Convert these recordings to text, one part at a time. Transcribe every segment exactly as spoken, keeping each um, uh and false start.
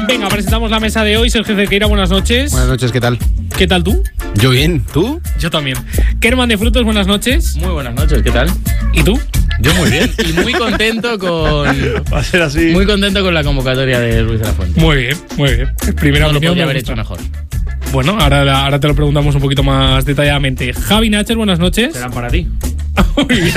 Venga, presentamos la mesa de hoy. Sergio Cerqueira, buenas noches. Buenas noches, ¿qué tal? ¿Qué tal tú? Yo bien, ¿tú? Yo también. Kerman de Frutos, buenas noches. Muy buenas noches, ¿qué tal? ¿Y tú? Yo muy bien. Y muy contento con... Va a ser así. Muy contento con la convocatoria de Luis de la Fuente. Muy bien, muy bien. Primera No lo opinión, podría me haber gusta. hecho mejor. Bueno, ahora, ahora te lo preguntamos un poquito más detalladamente. Javi Nacher, buenas noches. Serán para ti. Muy bien.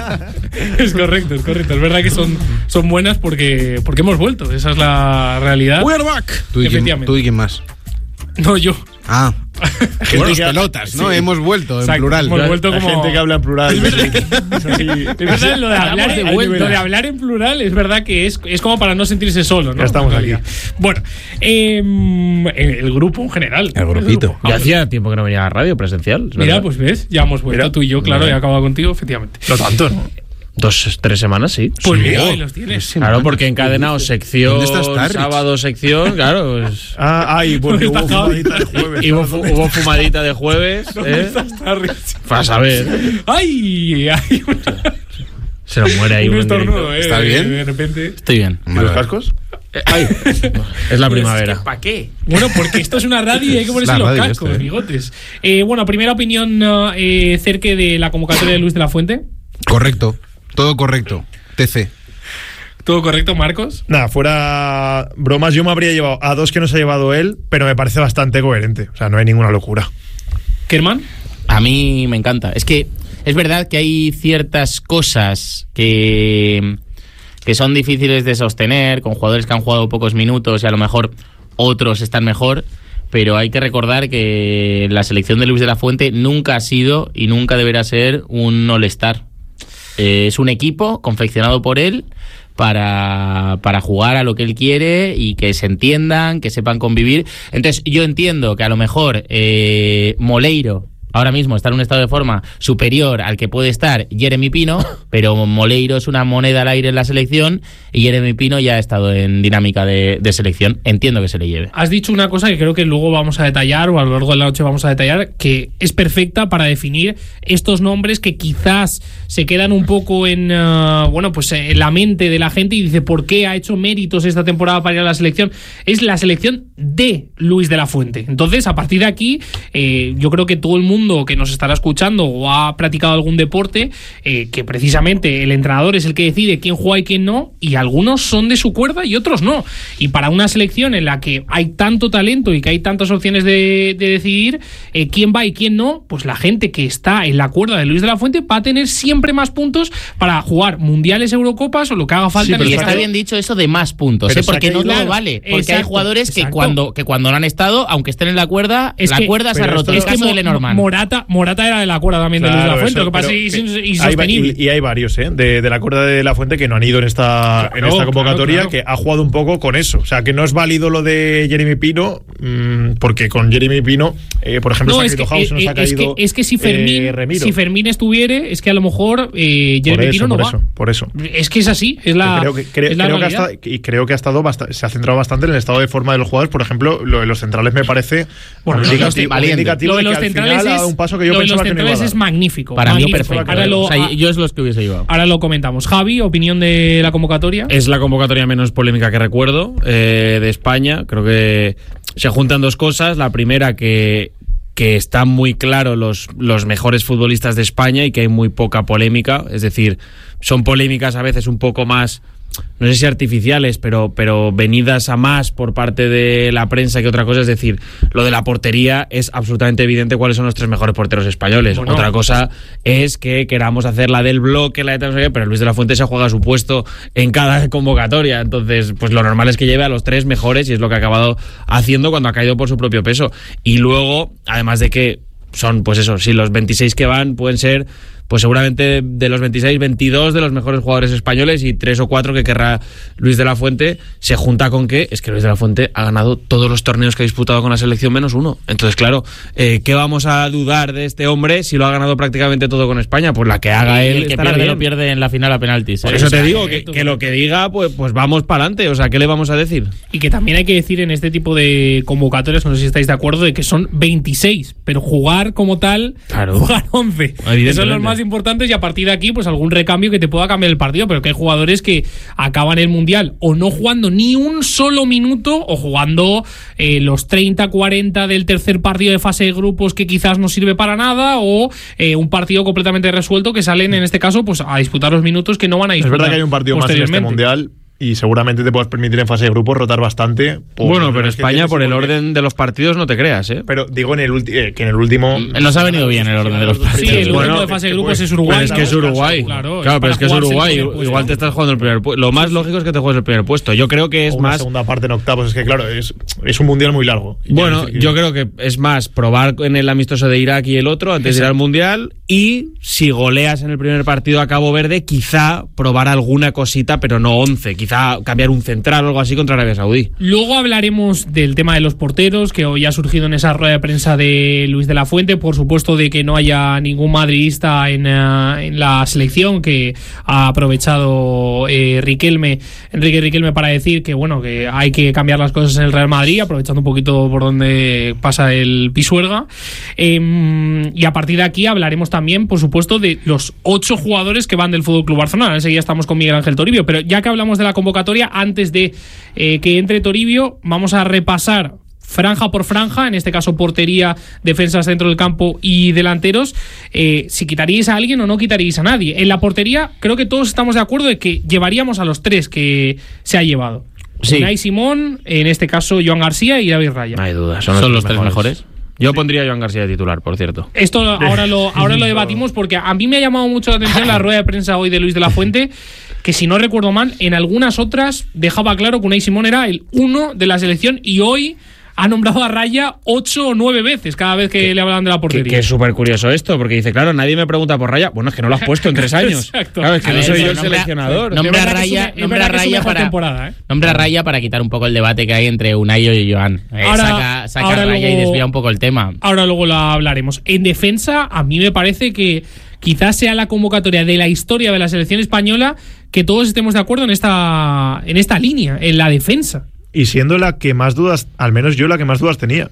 Es correcto, es correcto. Es verdad que son, son buenas porque, porque hemos vuelto. Esa es la realidad. We are back. ¿Tú y, quién, Efectivamente. ¿Tú y quién más? No, yo. Ah, Gente tus que- pelotas, ¿no? sí. Hemos vuelto en Exacto, plural. hemos vuelto Hay como... gente que habla en plural. Es verdad, Es así. es verdad, lo de hablar, de en- vuelta. lo de hablar en plural es verdad que es, es como para no sentirse solo, ¿no? Ya estamos En realidad. Bueno, eh, el grupo en general. El grupito. Ya hacía tiempo que no venía a la radio presencial. es Mira, verdad. pues ves, ya hemos vuelto Mira. tú y yo, claro, Mira. he acabado contigo, efectivamente. No tanto, ¿no? Dos, tres semanas, sí. Pues Sí, mira, oh, ahí los tienes. sí. Claro, porque encadenados sección, ¿Dónde está Starrich? sábado sección, claro. Pues, Ah, ay, porque ¿Dónde hubo está Javi? fumadita de jueves. y hubo, fu- hubo fumadita de jueves, ¿Dónde ¿eh? estás, Harry? Para saber. ¡Ay! ¡Ay! Se nos muere ahí Un un estornudo, ¿eh? ¿Está bien? De repente. Estoy bien. ¿Y los cascos? Ay, es la primavera. ¿Para qué? Bueno, porque esto es una radio y hay que ponerse La los radio cascos, esta, ¿eh? bigotes. Eh, bueno, primera opinión eh, cerca de la convocatoria de Luis de la Fuente. Correcto, todo correcto. T C. ¿Todo correcto, Marcos? Nada, fuera bromas, yo me habría llevado a dos que nos ha llevado él, pero me parece bastante coherente. O sea, no hay ninguna locura. ¿Kerman? A mí me encanta. Es que es verdad que hay ciertas cosas que, que son difíciles de sostener, con jugadores que han jugado pocos minutos y a lo mejor otros están mejor, pero hay que recordar que la selección de Luis de la Fuente nunca ha sido y nunca deberá ser un all-star. Eh, es un equipo confeccionado por él para, para jugar a lo que él quiere y que se entiendan, que sepan convivir. Entonces yo entiendo que a lo mejor eh, Moleiro ahora mismo está en un estado de forma superior al que puede estar Jeremy Pino, pero Moleiro es una moneda al aire en la selección y Jeremy Pino ya ha estado en dinámica de, de selección. Entiendo que se le lleve. Has dicho una cosa que creo que luego vamos a detallar, o a lo largo de la noche vamos a detallar, que es perfecta para definir estos nombres que quizás se quedan un poco en uh, bueno, pues en la mente de la gente y dice ¿por qué ha hecho méritos esta temporada para ir a la selección? Es la selección de Luis de la Fuente. Entonces, a partir de aquí, eh, yo creo que todo el mundo que nos estará escuchando o ha practicado algún deporte, eh, que precisamente el entrenador es el que decide quién juega y quién no, y algunos son de su cuerda y otros no. Y para una selección en la que hay tanto talento y que hay tantas opciones de, de decidir eh, quién va y quién no, pues la gente que está en la cuerda de Luis de la Fuente va a tener siempre más puntos para jugar mundiales, Eurocopas o lo que haga falta. Sí, en pero el Y está está partido. bien dicho eso de más puntos, Pero ¿eh? se ha Porque no caído- todo vale. Porque Exacto, hay jugadores que exacto. cuando, que cuando no han estado, aunque estén en la cuerda, Es la que- cuerda se ha pero roto. esto- Es Es que caso de Mo- Lenormand. Morata, Morata era de la cuerda también de Luis de la Claro, Fuente, eso, lo que pasa pero es que es que insostenible. hay va- y, y hay varios, ¿eh? De, de la cuerda de la Fuente que no han ido en esta, Claro, en esta convocatoria, claro, claro. que ha jugado un poco con eso. O sea, que no es válido lo de Jeremy Pino, mmm, porque con Jeremy Pino, eh, por ejemplo, No, se ha es que, caído House, nos eh, ha es, caído. que, es que si Fermín, eh, Remiro. si Fermín estuviere, es que a lo mejor eh, por Jeremy eso, Pino no por va. eso, por eso. Es que es así, es la, creo que, creo, es la creo que ha realidad. estado, y creo que ha estado bast- se ha centrado bastante en el estado de forma de los jugadores. Por ejemplo, lo de los centrales me parece Bueno, un lo de los indicativo, un valiente. indicativo Lo de de los que al centrales final ha es, dado un paso que yo lo de los pensaba que no iba a centrales dar. es magnífico. Para mí magnífico. perfecto. Ahora lo, O sea, yo es los que hubiese llevado. ahora lo comentamos. Javi, opinión de la convocatoria. Es la convocatoria menos polémica que recuerdo eh, de España. Creo que se juntan dos cosas. La primera, que, que están muy claros los, los mejores futbolistas de España y que hay muy poca polémica. Es decir, son polémicas a veces un poco más, no sé si artificiales, pero, pero venidas a más por parte de la prensa que otra cosa. Es decir, lo de la portería es absolutamente evidente cuáles son los tres mejores porteros españoles. Bueno, otra cosa es que queramos hacer la del bloque, la de tal, no sé qué, pero Luis de la Fuente se juega su puesto en cada convocatoria. Entonces, pues lo normal es que lleve a los tres mejores y es lo que ha acabado haciendo cuando ha caído por su propio peso. Y luego, además de que son, pues eso, si los veintiséis que van pueden ser, pues seguramente de los veintiséis, veintidós de los mejores jugadores españoles y tres o cuatro que querrá Luis de la Fuente, se junta con que es que Luis de la Fuente ha ganado todos los torneos que ha disputado con la selección menos uno. Entonces, claro, eh, ¿qué vamos a dudar de este hombre si lo ha ganado prácticamente todo con España? Pues la que haga Y él el que estará pierde bien. lo pierde en la final a penaltis. Por ¿eh? eso O sea, te digo que, que lo que diga, pues, pues vamos para adelante. O sea, ¿qué le vamos a decir? Y que también hay que decir en este tipo de convocatorias, no sé si estáis de acuerdo, de que son veintiséis, pero jugar como tal, Claro. jugar once. Evidentemente. Eso es lo más importantes y a partir de aquí, pues algún recambio que te pueda cambiar el partido, pero que hay jugadores que acaban el Mundial o no jugando ni un solo minuto o jugando eh, los treinta cuarenta del tercer partido de fase de grupos que quizás no sirve para nada o eh, un partido completamente resuelto que salen en este caso pues a disputar los minutos que no van a disputar. Es verdad que hay un partido más en este Mundial y seguramente te puedes permitir en fase de grupos rotar bastante. Bueno, pero España por el orden de los partidos no te creas, ¿eh? Pero digo en el ulti- eh, que en el último... Nos ha venido bien el orden de los partidos. Sí, el último Bueno, de fase de grupos es Uruguay. Pero es que es Uruguay. Claro, Claro, pero es que es para Uruguay. jugarse el Igual te estás jugando el primer puesto. Lo más lógico es que te juegues el primer puesto. Yo creo que es o una más... segunda parte en octavos. Es que claro, es, es un Mundial muy largo. Bueno, yo creo que es más probar en el amistoso de Irak y el otro antes de ir al Mundial y si goleas en el primer partido a Cabo Verde, quizá probar alguna cosita, pero no once. Quizá cambiar un central o algo así contra Arabia Saudí. Luego hablaremos del tema de los porteros, que hoy ha surgido en esa rueda de prensa de Luis de la Fuente, por supuesto de que no haya ningún madridista en, uh, en la selección, que ha aprovechado eh, Riquelme, Enrique Riquelme para decir que bueno, que hay que cambiar las cosas en el Real Madrid, aprovechando un poquito por donde pasa el Pisuerga. Eh, y a partir de aquí hablaremos también, por supuesto, de los ocho jugadores que van del F C Barcelona. Enseguida estamos con Miguel Ángel Toribio, pero ya que hablamos de la convocatoria, antes de eh, que entre Toribio, vamos a repasar franja por franja, en este caso portería, defensas dentro del campo y delanteros, eh, si quitaríais a alguien o no quitaríais a nadie. En la portería creo que todos estamos de acuerdo de que llevaríamos a los tres que se ha llevado. Sí. Unai Simón, en este caso Joan García y David Raya. No hay duda, Son, son los tres mejores. Yo pondría a Joan García de titular, por cierto. Esto ahora lo, ahora lo debatimos porque a mí me ha llamado mucho la atención la rueda de prensa hoy de Luis de la Fuente, que si no recuerdo mal, en algunas otras dejaba claro que Unai Simón era el uno de la selección y hoy ha nombrado a Raya ocho o nueve veces cada vez que, que le hablan de la portería. Que, que es súper curioso esto, porque dice, claro, nadie me pregunta por Raya. Bueno, es que no lo has puesto en tres años. Exacto. Claro, es que A no ver, soy yo pero el nombra- seleccionador. Nombra a Es verdad que es Raya, una- es nombra verdad a que es su Raya mejor para temporada, ¿eh? nombra a Raya para quitar un poco el debate que hay entre Unai y Joan. Eh, Ahora- saca saca ahora a Raya luego- y desvía un poco el tema. Ahora luego lo hablaremos. En defensa, a mí me parece que quizás sea la convocatoria de la historia de la selección española que todos estemos de acuerdo en esta, en esta línea, en la defensa. Y siendo la que más dudas, al menos yo la que más dudas tenía.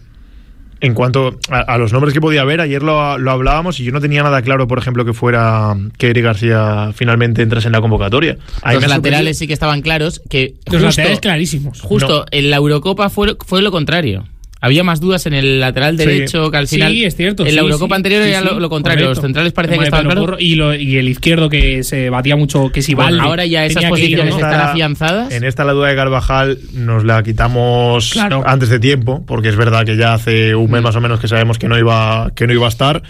En cuanto a, a los nombres que podía haber, ayer lo, lo hablábamos y yo no tenía nada claro, por ejemplo, que fuera que Eric García finalmente entrase en la convocatoria. Ahí Los me ha laterales sí que estaban claros, que Los justo, laterales clarísimos. justo No. en la Eurocopa fue, fue lo contrario. Había más dudas en el lateral Sí. derecho que al Sí, final. es cierto, En sí, la Eurocopa sí, anterior sí, era sí, lo, lo contrario. correcto. Los centrales parecía El que estaban Pablo claros. Porro y, lo- y el izquierdo que se batía mucho, que si Bueno, Valde ahora ya esas tenía que ir, posiciones ¿no? están afianzadas. En esta la duda de Carvajal nos la quitamos Claro. antes de tiempo, porque es verdad que ya hace un mes más o menos que sabemos que no iba, que no iba a estar.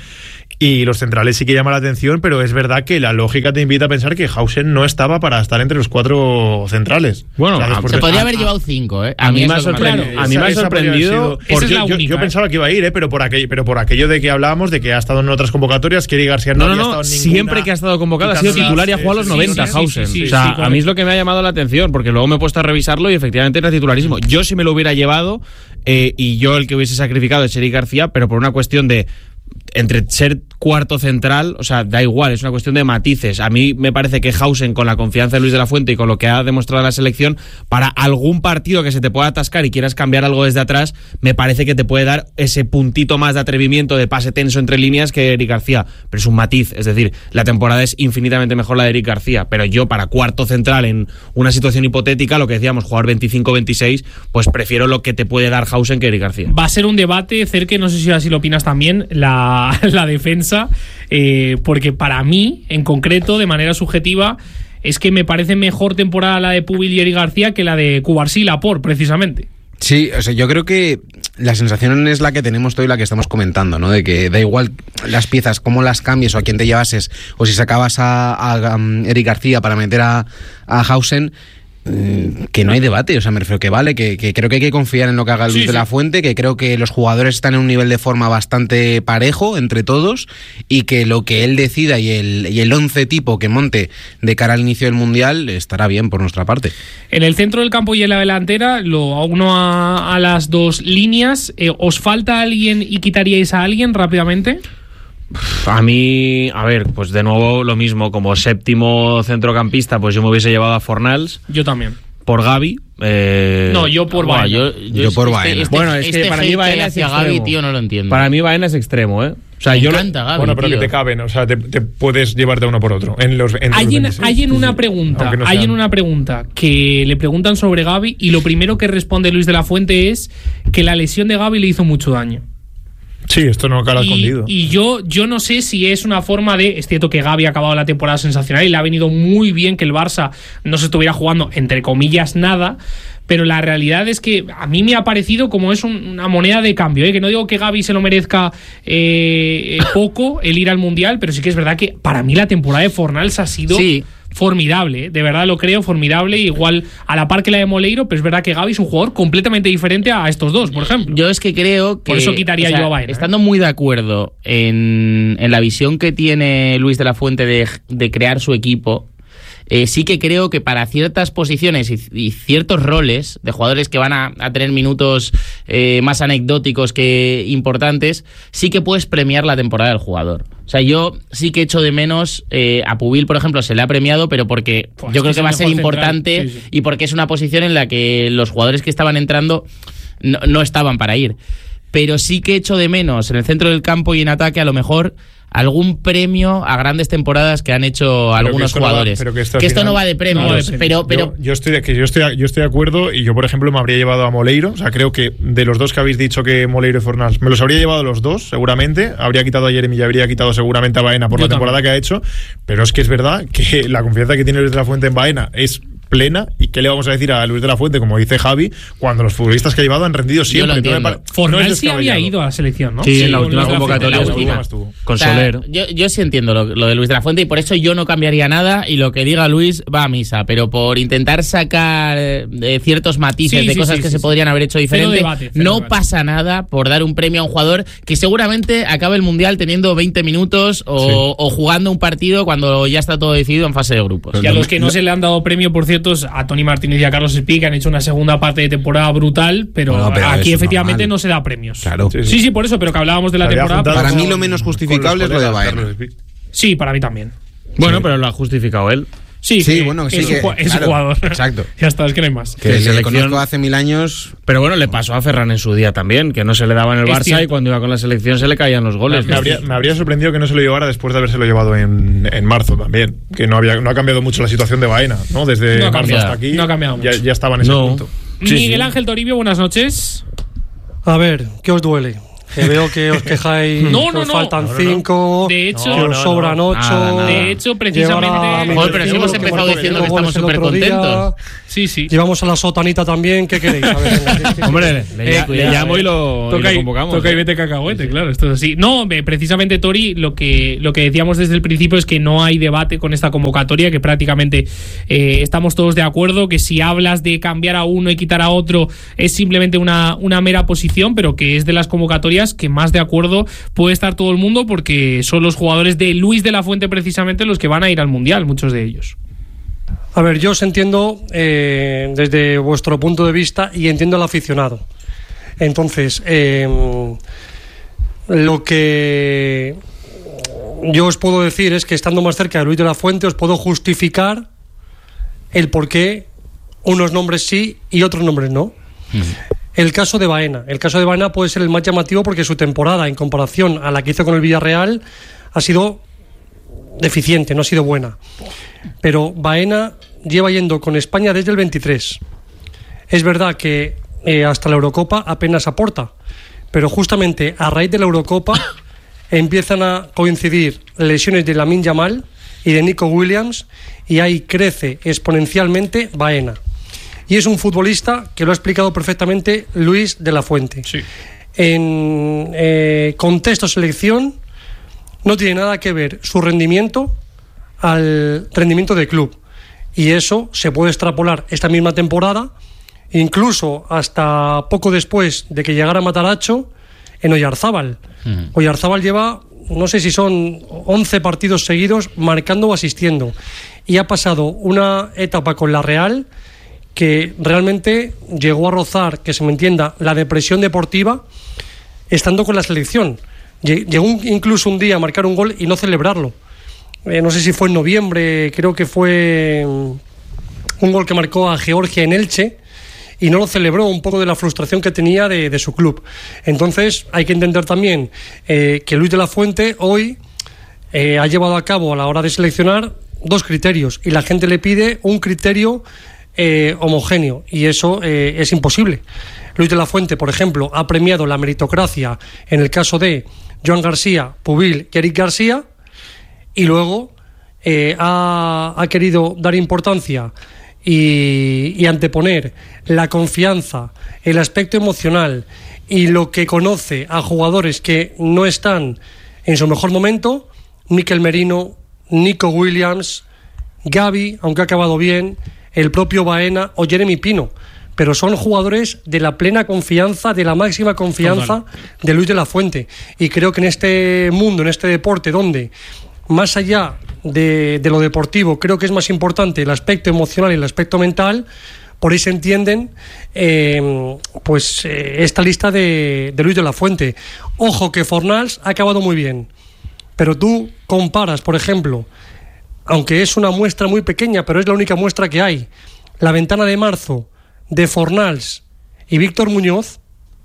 Y los centrales sí que llaman la atención, pero es verdad que la lógica te invita a pensar que Hausen no estaba para estar entre los cuatro centrales. Bueno, después Se de- podría a- haber llevado cinco, ¿eh? A mí es me ha lo que sorprendido. claro, A mí me ha esa podría haber sorprendido. sido- Esa porque es la yo, yo- única, yo ¿eh? pensaba que iba a ir, ¿eh? pero, por aquello, pero por aquello de que hablábamos, de que ha estado en otras convocatorias, que Eric García no, No, no, había no. estado en ninguna, Siempre que ha estado convocado ha sido quitando titular y ha las- jugado a los sí, noventa, sí, sí, Hausen. sí, sí, o sea, sí, a mí correcto. es lo que me ha llamado la atención, porque luego me he puesto a revisarlo y efectivamente era titularísimo. Yo si me lo hubiera llevado, eh, y yo el que hubiese sacrificado es Eric García, pero por una cuestión de entre ser cuarto central, o sea, da igual, es una cuestión de matices. A mí me parece que Hausen, con la confianza de Luis de la Fuente y con lo que ha demostrado la selección, para algún partido que se te pueda atascar y quieras cambiar algo desde atrás, me parece que te puede dar ese puntito más de atrevimiento, de pase tenso entre líneas que Eric García. Pero es un matiz, es decir, la temporada es infinitamente mejor la de Eric García, pero yo para cuarto central en una situación hipotética, lo que decíamos, jugar veinticinco veintiséis, pues prefiero lo que te puede dar Hausen que Eric García. Va a ser un debate, Cerque, no sé si así lo opinas también, la, la defensa, eh, porque para mí, en concreto, de manera subjetiva, es que me parece mejor temporada la de Pubil y Eric García que la de Cubarsí y Laporte, precisamente. Sí, o sea, yo creo que la sensación es la que tenemos todo y la que estamos comentando, ¿no? De que da igual las piezas, cómo las cambies o a quién te llevases, o si sacabas a, a, um, Eric García para meter a, a Hausen, que no hay debate, o sea, me refiero que vale, que, que creo que hay que confiar en lo que haga Luis Sí, de la sí. Fuente, que creo que los jugadores están en un nivel de forma bastante parejo entre todos y que lo que él decida y el, y el once tipo que monte de cara al inicio del Mundial estará bien por nuestra parte. En el centro del campo y en la delantera, lo uno a, a las dos líneas, eh, ¿os falta alguien y quitaríais a alguien rápidamente? A mí, a ver, pues de nuevo lo mismo, como séptimo centrocampista, pues yo me hubiese llevado a Fornals Yo también. por Gavi. Eh, No, yo por Buah, Baena. yo, Yo por Baena. Bueno, es que este para mí hate Baena hay es hacia extremo. Gavi, tío, no lo entiendo. Para mí Baena es extremo, ¿eh? O sea, Me yo encanta, Gavi, Bueno, pero tío. que te caben, o sea, te, te puedes llevarte uno por otro. En los, en Hay los en, veintiséis. hay en una Sí, sí. pregunta, Aunque no hay sean- en una pregunta que le preguntan sobre Gavi y lo primero que responde Luis de la Fuente es que la lesión de Gavi le hizo mucho daño. Sí, esto no queda Y, escondido. y yo, yo no sé si es una forma de. Es cierto que Gavi ha acabado la temporada sensacional y le ha venido muy bien que el Barça no se estuviera jugando, entre comillas, nada. Pero la realidad es que a mí me ha parecido como es un- una moneda de cambio, ¿eh? Que no digo que Gavi se lo merezca eh, poco el ir al Mundial, pero sí que es verdad que para mí la temporada de Fornals ha sido Sí. formidable, ¿eh? De verdad lo creo, formidable, igual a la par que la de Moleiro, pero es verdad que Gavi es un jugador completamente diferente a estos dos, por ejemplo. Yo es que creo que... Por eso quitaría o sea, yo a Baena, Estando muy de acuerdo en, en la visión que tiene Luis de la Fuente de, de crear su equipo, eh, sí que creo que para ciertas posiciones y, y ciertos roles de jugadores que van a, a tener minutos eh, más anecdóticos que importantes, sí que puedes premiar la temporada del jugador. O sea, yo sí que echo de menos eh, a Pubil, por ejemplo, se le ha premiado, pero porque Pues yo es creo que que va a es el ser mejor importante central, sí, sí. y porque es una posición en la que los jugadores que estaban entrando no, no estaban para ir. Pero sí que echo de menos en el centro del campo y en ataque a lo mejor algún premio a grandes temporadas que han hecho que algunos esto no va- jugadores. pero que que esto esto, al final- no va de premios, no va de premios. pero, pero yo, yo estoy de, que yo estoy yo estoy de acuerdo y yo por ejemplo me habría llevado a Moleiro, o sea, creo que de los dos que habéis dicho que Moleiro y Fornals me los habría llevado los dos seguramente, habría quitado a Jeremy y habría quitado seguramente a Baena por Yo la temporada también. que ha hecho, pero es que es verdad que la confianza que tiene Luis de la Fuente en Baena es plena. ¿Y qué le vamos a decir a Luis de la Fuente, como dice Javi, cuando los futbolistas que ha llevado han rendido siempre? lo No me entiendo. pare- no Fornals es sí había descabellado. ido a la selección, ¿no? Sí, en la con última Luis de convocatoria Fuente, la última. última. estuvo. con o sea, Soler. yo, yo sí entiendo lo, lo de Luis de la Fuente y por eso yo no cambiaría nada y lo que diga Luis va a misa, pero por intentar sacar eh, ciertos matices Sí, de sí, cosas sí, que sí, se sí. podrían haber hecho Cero diferente, debate, cero no debate. pasa nada por dar un premio a un jugador que seguramente acabe el Mundial teniendo veinte minutos o, Sí. o jugando un partido cuando ya está todo decidido en fase de grupos. Y a los que no se le han dado premio, por cierto, es a Toni Martínez y a Carlos Espí, que han hecho una segunda parte de temporada brutal, pero, Bueno, pero aquí eso es efectivamente normal. no se da premios. Claro. Sí, Sí, sí, sí. por eso, pero que hablábamos de la Había temporada. juntado Para pero- mí lo menos justificable es lo de colegas, Baena. Carlos Espí. Sí, para mí también. Bueno, pero lo ha justificado él. Sí, Sí, que- bueno, que sí es, un, que- ju- es un claro, jugador. exacto. Ya está, es que no hay más. Que Que le selección- conozco hace mil años. Pero bueno, le pasó a Ferran en su día también, que no se le daba en el Es Barça cierto. y cuando iba con la selección se le caían los goles. Me habría, me habría sorprendido que no se lo llevara después de habérselo llevado en, en marzo también. Que no había no ha cambiado mucho la situación de Baena, ¿no? Desde No ha marzo cambiado, hasta aquí. no ha cambiado ya, mucho. ya estaba en ese No. punto. Sí, Miguel sí. Ángel Toribio, buenas noches. A ver, ¿qué os duele? Que veo que os quejáis, No, que no, os no. faltan No, no, no. cinco, De hecho- que No, os no, sobran no. ocho. Nada, nada. De hecho, llevar precisamente. a mi Joder, pero si perfil, hemos que empezado marcó diciendo que cinco estamos goles el otro día. supercontentos. Sí, sí. Llevamos a la sotanita también, ¿qué queréis? A ver, venga, es que- Hombre, le, Eh, le cuidado, llamo y eh. lo, y Toca lo y, convocamos. toca y ¿eh? vete cacahuete, claro, esto es así. No, ve, precisamente, Tori, lo que, lo que decíamos desde el principio es que no hay debate con esta convocatoria, que prácticamente eh, estamos todos de acuerdo, que si hablas de cambiar a uno y quitar a otro es simplemente una, una mera posición, pero que es de las convocatorias que más de acuerdo puede estar todo el mundo, porque son los jugadores de Luis de la Fuente precisamente los que van a ir al Mundial, muchos de ellos. A ver, yo os entiendo eh, desde vuestro punto de vista y entiendo al aficionado. Entonces, eh, lo que yo os puedo decir es que estando más cerca de Luis de la Fuente os puedo justificar el por qué unos nombres sí y otros nombres no. El caso de Baena. El caso de Baena puede ser el más llamativo porque su temporada, en comparación a la que hizo con el Villarreal, ha sido deficiente, no ha sido buena. Pero Baena lleva yendo con España desde el veintitrés. Es verdad que eh, hasta la Eurocopa apenas aporta, pero justamente a raíz de la Eurocopa empiezan a coincidir lesiones de Lamine Yamal y de Nico Williams, y ahí crece exponencialmente Baena. Y es un futbolista que lo ha explicado perfectamente Luis de la Fuente. Sí. En eh, contexto selección no tiene nada que ver su rendimiento al rendimiento del club. Y eso se puede extrapolar esta misma temporada, incluso hasta poco después de que llegara Matarazzo, en Oyarzábal. Uh-huh. Oyarzábal lleva, no sé si son once partidos seguidos marcando o asistiendo. Y ha pasado una etapa con la Real que realmente llegó a rozar, que se me entienda, la depresión deportiva estando con la selección. Llegó incluso un día a marcar un gol y no celebrarlo. Eh, no sé si fue en noviembre, creo que fue un gol que marcó a Georgia en Elche, y no lo celebró, un poco de la frustración que tenía de, de su club. Entonces hay que entender también eh, que Luis de la Fuente hoy eh, ha llevado a cabo a la hora de seleccionar dos criterios, y la gente le pide un criterio eh, homogéneo, y eso eh, es imposible. Luis de la Fuente, por ejemplo, ha premiado la meritocracia en el caso de Joan García, Pubil y Eric García, y luego eh, ha, ha querido dar importancia y, y anteponer la confianza, el aspecto emocional y lo que conoce a jugadores que no están en su mejor momento: Mikel Merino, Nico Williams, Gavi, aunque ha acabado bien, el propio Baena o Jeremy Pino. Pero son jugadores de la plena confianza, de la máxima confianza de Luis de la Fuente. Y creo que en este mundo, en este deporte, donde más allá de, de lo deportivo, creo que es más importante el aspecto emocional y el aspecto mental, por ahí se entienden eh, pues eh, esta lista de, de Luis de la Fuente. Ojo que Fornals ha acabado muy bien, pero tú comparas, por ejemplo, aunque es una muestra muy pequeña, pero es la única muestra que hay, la ventana de marzo de Fornals y Víctor Muñoz,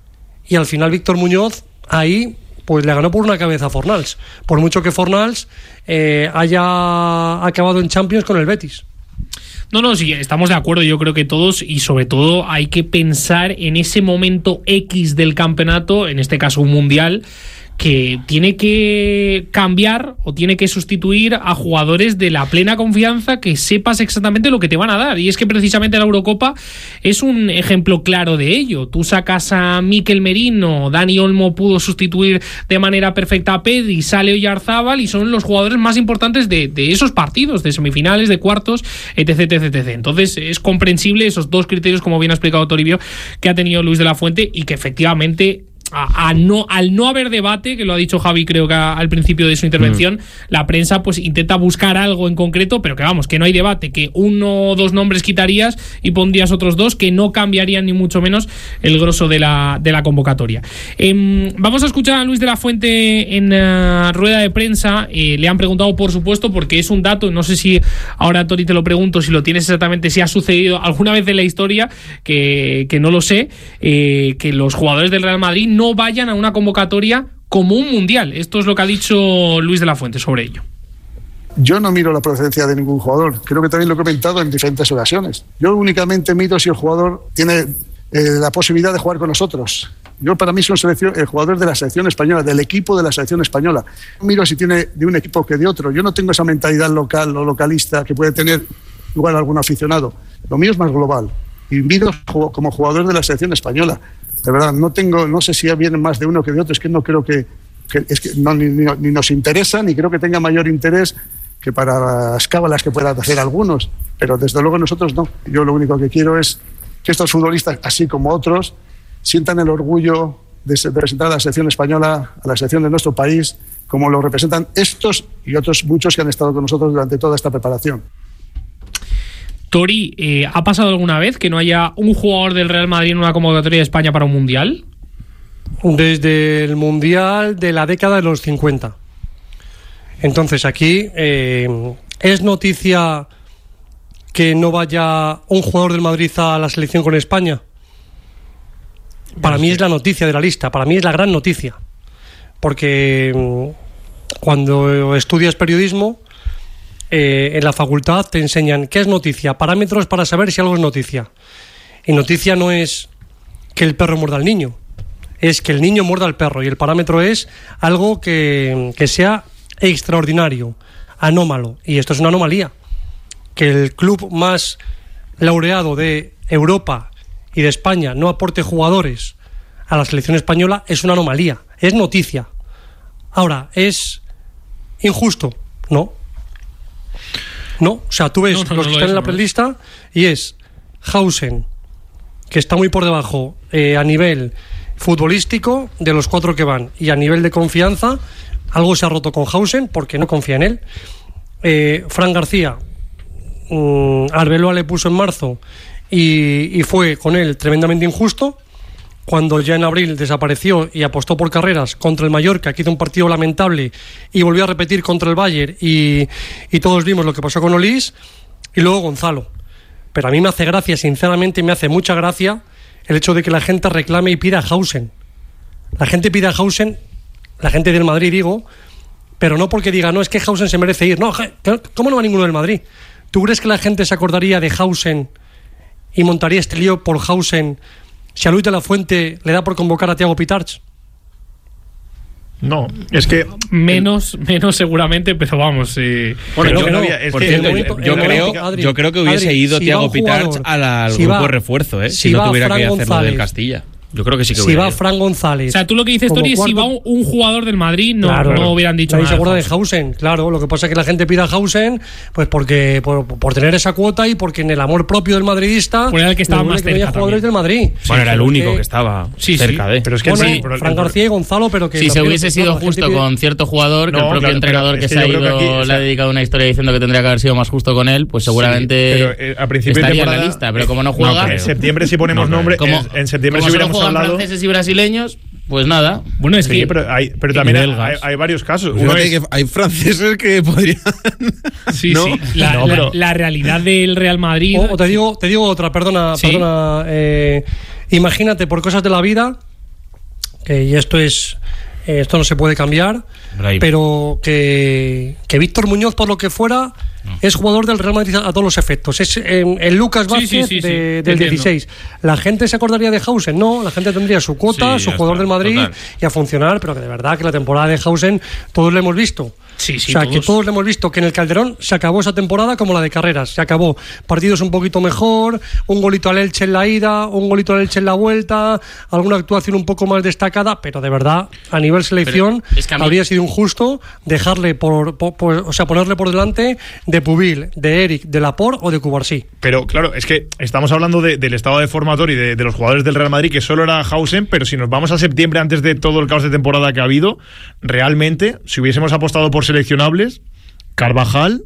y al final Víctor Muñoz ahí pues le ganó por una cabeza a Fornals, por mucho que Fornals eh, haya acabado en Champions con el Betis. No, no, sí, estamos de acuerdo, yo creo que todos, y sobre todo hay que pensar en ese momento X del campeonato, en este caso un mundial, que tiene que cambiar o tiene que sustituir a jugadores de la plena confianza, que sepas exactamente lo que te van a dar. Y es que precisamente la Eurocopa es un ejemplo claro de ello. Tú sacas a Mikel Merino, Dani Olmo pudo sustituir de manera perfecta a Pedri, sale Oyarzábal, y son los jugadores más importantes de, de esos partidos, de semifinales, de cuartos, etc, etc, etc. Entonces es comprensible esos dos criterios, como bien ha explicado Toribio, que ha tenido Luis de la Fuente, y que efectivamente A, a no, al no haber debate, que lo ha dicho Javi creo que a, al principio de su intervención, mm. la prensa pues intenta buscar algo en concreto, pero que vamos, que no hay debate, que uno o dos nombres quitarías y pondrías otros dos, que no cambiarían ni mucho menos el grosso de la, de la convocatoria. Eh, vamos a escuchar a Luis de la Fuente en uh, rueda de prensa. Eh, le han preguntado, por supuesto, porque es un dato, no sé si ahora, Tori, te lo pregunto, si lo tienes exactamente, si ha sucedido alguna vez en la historia, que, que no lo sé, eh, que los jugadores del Real Madrid no vayan a una convocatoria como un mundial. Esto es lo que ha dicho Luis de la Fuente sobre ello. Yo no miro la procedencia de ningún jugador. Creo que también lo he comentado en diferentes ocasiones. Yo únicamente miro si el jugador tiene eh, la posibilidad de jugar con nosotros. Yo, para mí, soy el jugador de la selección española, del equipo de la selección española. No miro si tiene de un equipo que de otro. Yo no tengo esa mentalidad local o localista que puede tener igual algún aficionado. Lo mío es más global. Y miro como jugador de la selección española. De verdad, no tengo, no sé si vienen más de uno que de otro, es que no creo que, que es que no, ni, ni, ni nos interesa, ni creo que tenga mayor interés que para las cábalas que puedan hacer algunos, pero desde luego nosotros no. Yo lo único que quiero es que estos futbolistas, así como otros, sientan el orgullo de, de representar a la selección española, a la selección de nuestro país, como lo representan estos y otros muchos que han estado con nosotros durante toda esta preparación. Tori, eh, ¿ha pasado alguna vez que no haya un jugador del Real Madrid en una convocatoria de España para un mundial? Desde el mundial de la década de los cincuenta. Entonces aquí eh, es noticia que no vaya un jugador del Madrid a la selección con España. Para mí es la noticia de la lista, para mí es la gran noticia, porque cuando estudias periodismo, Eh, en la facultad te enseñan qué es noticia, parámetros para saber si algo es noticia. Y noticia no es que el perro muerda al niño, es que el niño muerda al perro, y el parámetro es algo que, que sea extraordinario, anómalo, y esto es una anomalía. Que el club más laureado de Europa y de España no aporte jugadores a la selección española es una anomalía, es noticia. Ahora, ¿es injusto? No. No, o sea, tú ves no, no, los no, que no están es, en la prelista y es Hausen, que está muy por debajo eh, a nivel futbolístico de los cuatro que van, y a nivel de confianza algo se ha roto con Hausen porque no confía en él. eh, Fran García, mmm, Arbeloa le puso en marzo y, y fue con él tremendamente injusto. Cuando ya en abril desapareció y apostó por Carreras contra el Mallorca, que hizo un partido lamentable, y volvió a repetir contra el Bayern, y, y todos vimos lo que pasó con Olís. Y luego Gonzalo. pero a mí me hace gracia, sinceramente me hace mucha gracia el hecho de que la gente reclame y pida a Hausen. La gente pide a Hausen, la gente del Madrid digo, pero no porque diga, no, es que Hausen se merece ir. No, ¿cómo no va ninguno del Madrid? ¿Tú crees que la gente se acordaría de Hausen y montaría este lío por Hausen si a Luis de la Fuente le da por convocar a Thiago Pitarch? No, es que menos, menos seguramente, pero vamos. Eh, bueno, pero yo, que no, había, es por que cierto, momento, yo, creo, Adri, yo creo que hubiese Adri, ido si Thiago Pitarch al, al si grupo va, de refuerzo, ¿eh? Si, si no tuviera Fran que hacerlo González, del Castilla. Yo creo que sí que si hubiera va ido. Fran González. O sea, tú lo que dices, Tori, es si va un, un jugador del Madrid, no, claro, no hubieran dicho nadie nada. se acuerda de Hausen. Hausen, claro. Lo que pasa es que la gente pide a Hausen, pues porque por, por tener esa cuota y porque en el amor propio del madridista. Pues era el que estaba le más que no haya cerca jugadores también. del Madrid. Bueno, era el único que, que estaba sí, cerca sí. de. Pero es que bueno, sí, pero Fran el- García y Gonzalo, pero que. Si se también, hubiese claro, sido la gente justo pide- con cierto jugador, que No, el propio claro, entrenador pero que es se que ha yo creo ido que aquí, o le sea- ha dedicado una historia diciendo que tendría que haber sido más justo con él, pues seguramente pero, eh, a principio de estaría en la temporada- lista. Pero como no juega, creo. en septiembre si ponemos No, nombre, como, en, en septiembre como si solo hubiéramos juegan hablado. franceses y brasileños, pues nada. Bueno, es Sí, que. pero, hay, pero Y también hay, belgas. hay varios casos. Uno Fíjate es- que hay franceses que podrían. Sí, ¿no? sí. La, No, la- pero- la realidad del Real Madrid. O, o te digo, te digo otra, perdona, Sí. perdona. Eh, imagínate por cosas de la vida, que y esto es, eh, esto no se puede cambiar, Brahim. pero que, que Víctor Muñoz, por lo que fuera, es jugador del Real Madrid a todos los efectos. Es eh, el Lucas Sí, Vázquez sí, sí, sí, de- te del entiendo. dieciséis. La gente se acordaría de Hausen, no, la gente tendría su cuota, Sí, su ya jugador está, del Madrid total. y a funcionar, pero que de verdad que la temporada de Hausen todos lo hemos visto. Sí, sí, o sea, que todos. todos le hemos visto que en el Calderón se acabó esa temporada como la de Carreras. Se acabó. Partidos un poquito mejor, un golito al Elche en la ida, un golito al Elche en la vuelta, alguna actuación un poco más destacada, pero de verdad, a nivel selección, Pero es que a mí- habría sido injusto dejarle por, por- por- o sea, ponerle por delante de Pubil, de Eric, de Laporte o de Cubarsí. Pero claro, es que estamos hablando de- del estado de formatorio y de, de los jugadores del Real Madrid, que solo era Hausen, pero si nos vamos a septiembre antes de todo el caos de temporada que ha habido, realmente, si hubiésemos apostado por seleccionables, Carvajal,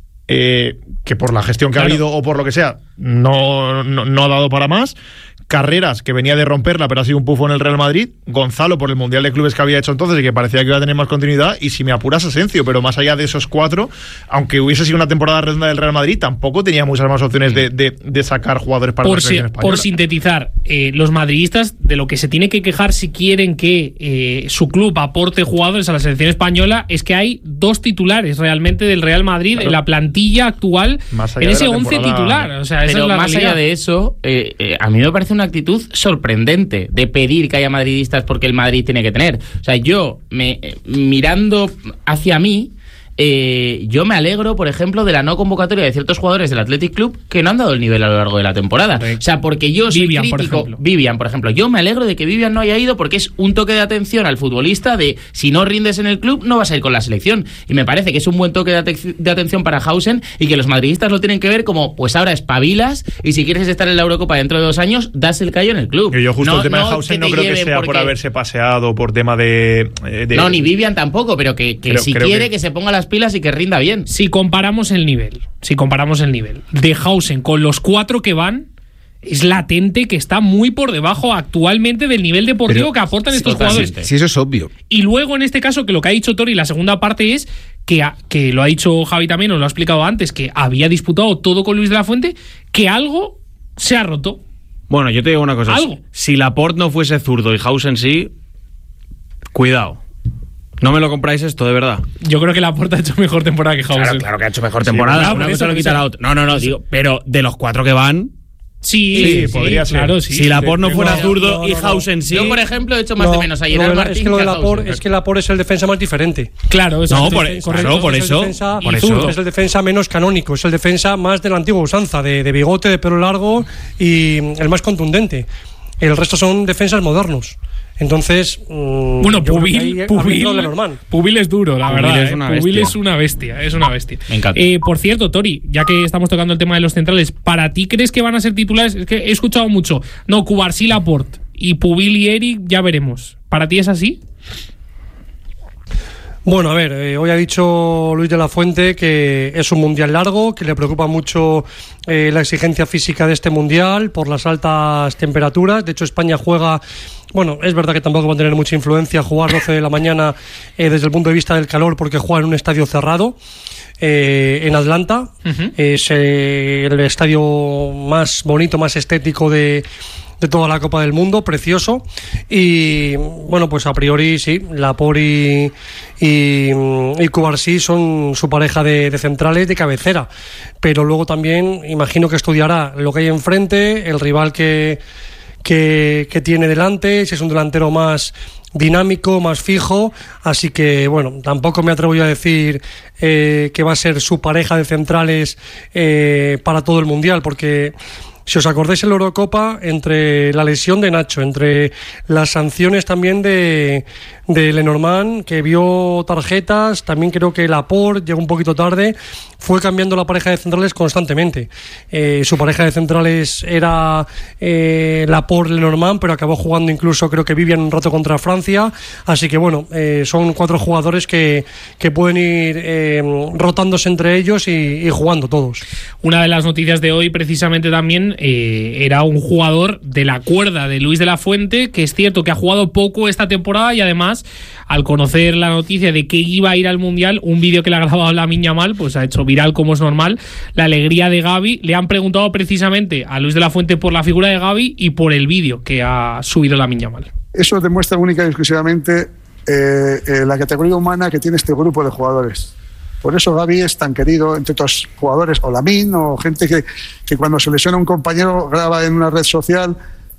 eh, que por la gestión que Claro. ha habido o por lo que sea, no, no, no ha dado para más. Carreras, que venía de romperla, pero ha sido un pufo en el Real Madrid. Gonzalo, por el Mundial de Clubes que había hecho entonces y que parecía que iba a tener más continuidad. Y si me apuras, Asencio. Pero más allá de esos cuatro, aunque hubiese sido una temporada redonda del Real Madrid, tampoco tenía muchas más opciones de, de, de sacar jugadores para por, la si- selección española. por sintetizar, eh, los madridistas de lo que se tiene que quejar si quieren que eh, su club aporte jugadores a la selección española es que hay dos titulares realmente del Real Madrid Claro. en la plantilla actual, Más allá en de ese la once temporada. titular. O sea, esa Pero es la más realidad. allá de eso, eh, eh, a mí me parece una actitud sorprendente de pedir que haya madridistas porque el Madrid tiene que tener. O sea, yo, me, eh, mirando hacia mí, eh, yo me alegro, por ejemplo, de la no convocatoria de ciertos jugadores del Athletic Club que no han dado el nivel a lo largo de la temporada. O sea, porque yo soy Vivian, por crítico. ejemplo. Vivian, por ejemplo. Yo me alegro de que Vivian no haya ido porque es un toque de atención al futbolista de si no rindes en el club, no vas a ir con la selección. Y me parece que es un buen toque de, ate- de atención para Hausen y que los madridistas lo tienen que ver como, pues ahora espabilas y si quieres estar en la Eurocopa dentro de dos años, das el callo en el club. Y yo justo No- el tema no de Hausen que no te creo que lleven sea por porque- haberse paseado, por tema de... eh, de- No, ni Vivian tampoco, pero que, que Creo- si creo quiere que- que... se ponga las pilas y que rinda bien. Si comparamos el nivel, si comparamos el nivel de Hausen con los cuatro que van, es latente que está muy por debajo actualmente del nivel deportivo Pero- que aportan estos totalmente. jugadores. Sí, eso es obvio. Y luego, en este caso, que lo que ha dicho Tori, la segunda parte es que, ha- que lo ha dicho Javi también, os lo ha explicado antes, que había disputado todo con Luis de la Fuente, que algo se ha roto. Bueno, yo te digo una cosa. Algo. Si Laporte no fuese zurdo y Hausen sí, cuidado. No me lo compráis esto, de verdad. Yo creo que Laporta ha hecho mejor temporada que Hausen. Claro, claro que ha hecho mejor temporada. claro, Una por cosa eso, no por quita eso. la otra. No, no, no, digo, pero de los cuatro que van, Sí, Sí, sí, podría ser. claro, sí. si Laporte no fuera no, zurdo no, y no, no. Hausen sí. Yo, por ejemplo, he hecho más No, de menos a lo Gerard de la- Martín es que lo que de a Laporte, Hausen. es que Laporte es el defensa más diferente. Claro, No, exacto. por, Correcto. claro, por es el eso. defensa- Por y eso. zurdo, es el defensa menos canónico, es el defensa más de la antigua usanza, de, de bigote, de pelo largo y el más contundente. El resto son defensas modernos. Entonces, mm, Bueno, yo creo que Pubil, ahí ha Pubil, entrado Lenormand. Pubil es duro, la Pubil verdad. es eh. una Pubil bestia. es una bestia, es una bestia. Me encanta. Eh, por cierto, Tori, ya que estamos tocando el tema de los centrales, ¿para ti crees que van a ser titulares? Es que he escuchado mucho. No, Cubarsí, Laporte y Pubil y Eric, ya veremos. ¿Para ti es así? Bueno, a ver, eh, hoy ha dicho Luis de la Fuente que es un mundial largo, que le preocupa mucho eh, la exigencia física de este mundial por las altas temperaturas. De hecho, España juega, bueno, es verdad que tampoco va a tener mucha influencia jugar doce de la mañana eh, desde el punto de vista del calor, porque juega en un estadio cerrado. Eh, en Atlanta, uh-huh. es eh, el estadio más bonito, más estético de, de toda la Copa del Mundo, precioso. Y bueno, pues a priori sí, Laporte y, y, y Cubarsí son su pareja de, de centrales de cabecera, pero luego también imagino que estudiará lo que hay enfrente, el rival que, que, que tiene delante, si es un delantero más dinámico, más fijo, así que bueno, tampoco me atrevo yo a decir eh, que va a ser su pareja de centrales eh, para todo el Mundial, porque si os acordáis en la Eurocopa, entre la lesión de Nacho, entre las sanciones también de, de Lenormand, que vio tarjetas, también creo que Laporte llegó un poquito tarde, fue cambiando la pareja de centrales constantemente. Eh, su pareja de centrales era eh, Laporte-Lenormand, pero acabó jugando incluso, creo que Vivian un rato contra Francia, así que bueno, eh, son cuatro jugadores que, que pueden ir eh, rotándose entre ellos y, y jugando todos. Una de las noticias de hoy precisamente también Eh, era un jugador de la cuerda de Luis de la Fuente, que es cierto que ha jugado poco esta temporada y además, al conocer la noticia de que iba a ir al Mundial, un vídeo que le ha grabado Lamine Yamal, pues ha hecho viral como es normal, la alegría de Gavi. Le han preguntado precisamente a Luis de la Fuente por la figura de Gavi y por el vídeo que ha subido Lamine Yamal. Eso demuestra única y exclusivamente eh, eh, la categoría humana que tiene este grupo de jugadores. Por eso Gavi es tan querido entre otros jugadores, o Lamine, o gente que, que cuando se lesiona un compañero graba en una red social,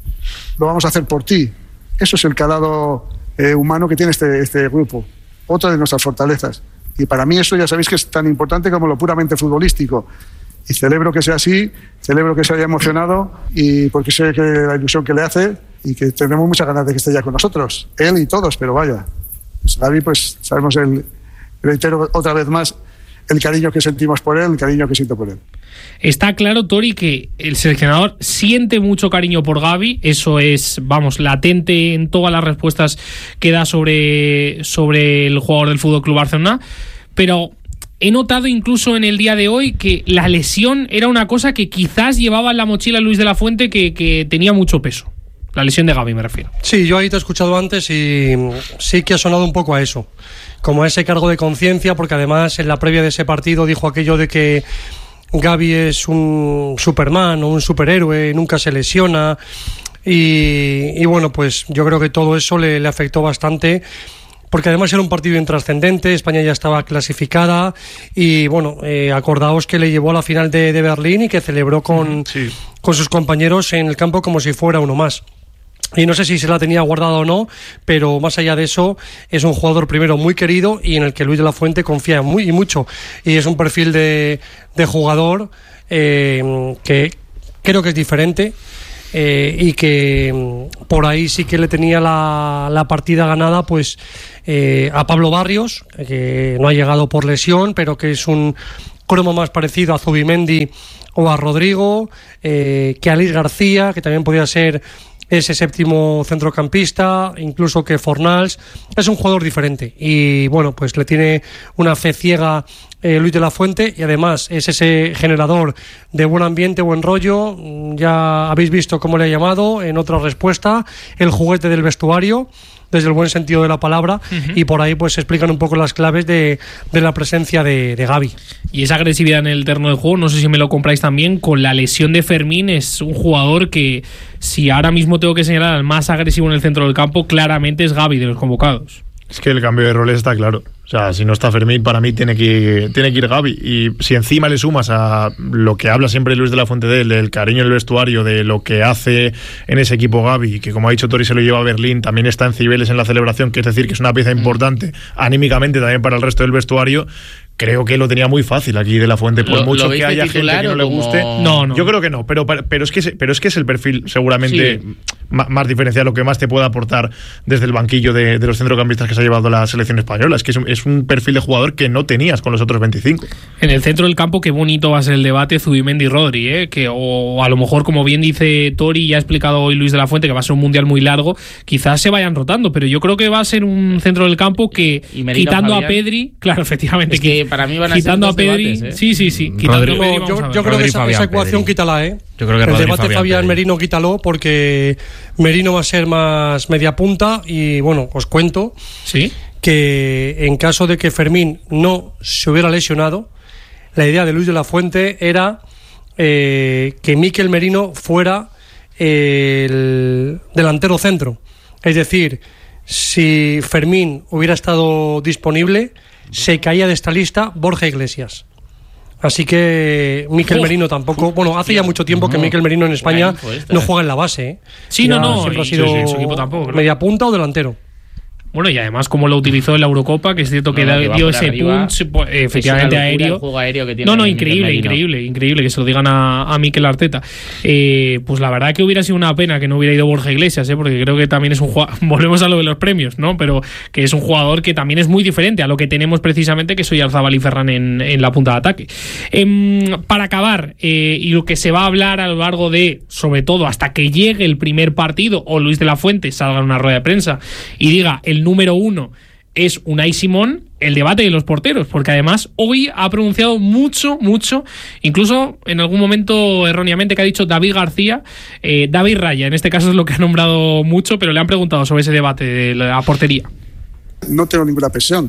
lo vamos a hacer por ti. Eso es el calado eh, humano que tiene este, este grupo. Otra de nuestras fortalezas. Y para mí eso ya sabéis que es tan importante como lo puramente futbolístico. Y celebro que sea así, celebro que se haya emocionado, y porque sé que la ilusión que le hace y que tenemos muchas ganas de que esté ya con nosotros. Él y todos, pero vaya. Pues Gavi, pues sabemos el... Reitero otra vez más el cariño que sentimos por él, el cariño que siento por él. Está claro, Tori, que el seleccionador siente mucho cariño por Gavi. Eso es, vamos, latente en todas las respuestas que da sobre, sobre el jugador del F C Barcelona. Pero he notado incluso en el día de hoy que la lesión era una cosa que quizás llevaba en la mochila Luis de la Fuente, que, que tenía mucho peso. La lesión de Gavi, me refiero. Sí, yo ahí te he escuchado antes y sí que ha sonado un poco a eso, como a ese cargo de conciencia, porque además en la previa de ese partido dijo aquello de que Gavi es un Superman o un superhéroe, nunca se lesiona, y, y bueno, pues yo creo que todo eso le, le afectó bastante, porque además era un partido intrascendente, España ya estaba clasificada y bueno, eh, acordaos que le llevó a la final de, de Berlín y que celebró con, sí. con sus compañeros en el campo como si fuera uno más. Y no sé si se la tenía guardada o no, pero más allá de eso, es un jugador primero muy querido y en el que Luis de la Fuente confía muy y mucho. Y es un perfil de, de jugador eh, que creo que es diferente eh, y que por ahí sí que le tenía la, la partida ganada pues eh, a Pablo Barrios, que no ha llegado por lesión, pero que es un cromo más parecido a Zubimendi o a Rodrigo, eh, que a Alex García, que también podía ser ese séptimo centrocampista, incluso que Fornals. Es un jugador diferente y bueno, pues le tiene una fe ciega eh, Luis de la Fuente, y además es ese generador de buen ambiente, buen rollo. Ya habéis visto cómo le ha llamado en otra respuesta, el juguete del vestuario, desde el buen sentido de la palabra, uh-huh. y por ahí pues se explican un poco las claves de, de la presencia de, de Gavi. Y esa agresividad en el terreno de juego, no sé si me lo compráis también, con la lesión de Fermín, es un jugador que, si ahora mismo tengo que señalar al más agresivo en el centro del campo, claramente es Gavi de los convocados. Es que el cambio de roles está claro. O sea, si no está Fermín, para mí tiene que, tiene que ir Gavi. Y si encima le sumas a lo que habla siempre Luis de la Fuente de él, del cariño en el vestuario, de lo que hace en ese equipo Gavi, que como ha dicho Tori se lo lleva a Berlín, también está en Cibeles en la celebración, que es decir, que es una pieza importante anímicamente también para el resto del vestuario. Creo que lo tenía muy fácil aquí de la Fuente, por ¿Lo, mucho lo que haya gente que no le como... guste. No, no. Yo creo que no, pero, pero, es que, pero es que es el perfil seguramente... Sí. más, más diferencial, lo que más te puede aportar desde el banquillo de, de los centrocampistas que se ha llevado la selección española. Es que es un, es un perfil de jugador que no tenías con los otros veinticinco. En el centro del campo, qué bonito va a ser el debate Zubimendi y Rodri, ¿eh? Que, o a lo mejor, como bien dice Tori, ya ha explicado hoy Luis de la Fuente, que va a ser un mundial muy largo, quizás se vayan rotando, pero yo creo que va a ser un centro del campo que, quitando Fabián, a Pedri, claro, efectivamente, es que para mí van a quitando ser a Pedri, debates, ¿eh? sí, sí, sí, quitando Rodri, a Pedri, yo, yo creo que esa, esa ecuación Pedri. quítala, ¿eh? Yo creo que el Rodri, debate Fabián, Fabián Pedri. Merino quítalo, porque Merino va a ser más media punta y bueno, os cuento ¿sí? que en caso de que Fermín no se hubiera lesionado, la idea de Luis de la Fuente era eh, que Mikel Merino fuera el delantero centro. Es decir, si Fermín hubiera estado disponible, se caía de esta lista Borja Iglesias. Así que Mikel oh, Merino tampoco... Bueno, hace ya mucho tiempo que Mikel Merino en España no juega en la base, ¿eh? Sí, ya no, no. Siempre y, ha sido sí, sí, su equipo tampoco, claro. media punta o delantero. Bueno, y además como lo utilizó en la Eurocopa, que es cierto que, no, no, que dio ese arriba, punch, pues, efectivamente aéreo. Juego aéreo que tiene no, no, increíble, increíble, increíble que se lo digan a, a Mikel Arteta. Eh, pues la verdad que hubiera sido una pena que no hubiera ido Borja Iglesias, ¿eh? Porque creo que también es un jugador, volvemos a lo de los premios, ¿no? Pero que es un jugador que también es muy diferente a lo que tenemos precisamente, que soy Oyarzabal y Ferran en, en la punta de ataque. Eh, para acabar, eh, y lo que se va a hablar a lo largo de, sobre todo hasta que llegue el primer partido, o Luis de la Fuente salga en una rueda de prensa y diga el número uno es Unai Simón, el debate de los porteros, porque además hoy ha pronunciado mucho, mucho, incluso en algún momento erróneamente que ha dicho David García, eh, David Raya, en este caso es lo que ha nombrado mucho, pero le han preguntado sobre ese debate de la portería. No tengo ninguna presión.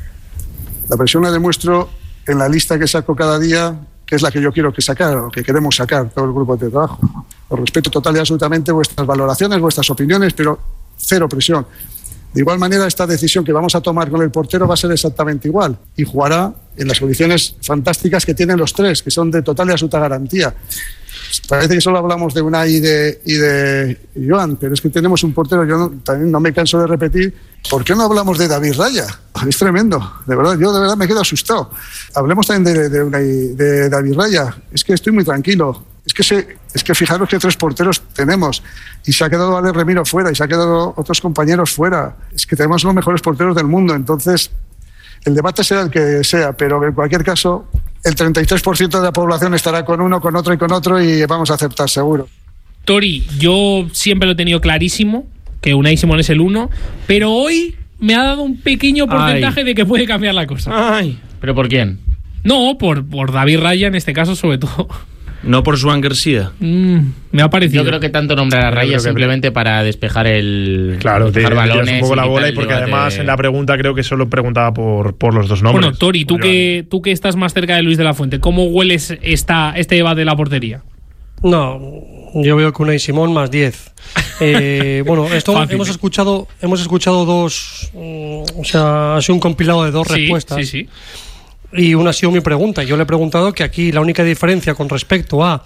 La presión la demuestro en la lista que saco cada día, que es la que yo quiero que sacar, o que queremos sacar todo el grupo de trabajo. Os respeto total y absolutamente vuestras valoraciones, vuestras opiniones, pero cero presión. De igual manera, esta decisión que vamos a tomar con el portero va a ser exactamente igual y jugará en las condiciones fantásticas que tienen los tres, que son de total y absoluta garantía. Parece que solo hablamos de Unai y de, y de Joan, pero es que tenemos un portero, yo no, también no me canso de repetir, ¿por qué no hablamos de David Raya? Es tremendo, de verdad, yo de verdad me quedo asustado. Hablemos también de, de, Unai, de David Raya, es que estoy muy tranquilo. Es que, se, es que fijaros que tres porteros tenemos y se ha quedado Ale Remiro fuera y se ha quedado otros compañeros fuera. Es que tenemos los mejores porteros del mundo, entonces el debate será el que sea, pero en cualquier caso el treinta y tres por ciento de la población estará con uno, con otro y con otro y vamos a aceptar seguro. Tori, yo siempre lo he tenido clarísimo que Unai Simón es el uno, pero hoy me ha dado un pequeño porcentaje Ay. de que puede cambiar la cosa. Ay. ¿Pero por quién? No, por, por David Raya en este caso sobre todo. No por Joan García. Mm, me ha parecido. Yo creo que tanto nombrar a Raya simplemente que... para despejar el. Claro, despejar te, balones un poco la bola y porque debate. Además en la pregunta creo que solo preguntaba por, por los dos nombres. Bueno, Tori, tú que, tú que estás más cerca de Luis de la Fuente, ¿cómo hueles esta, este debate de la portería? No, yo veo que Unai Simón más diez. Eh, bueno, esto Fácil, hemos escuchado, hemos escuchado dos, um, o sea, ha sido un compilado de dos sí, respuestas. Sí, sí. Y una ha sido mi pregunta. Yo le he preguntado que aquí la única diferencia con respecto a